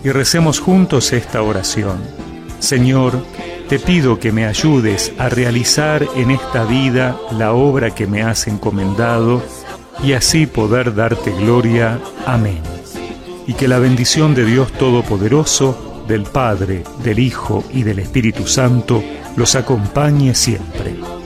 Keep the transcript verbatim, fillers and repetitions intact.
y recemos juntos esta oración. Señor, te pido que me ayudes a realizar en esta vida la obra que me has encomendado y así poder darte gloria. Amén. Y que la bendición de Dios Todopoderoso, del Padre, del Hijo y del Espíritu Santo los acompañe siempre.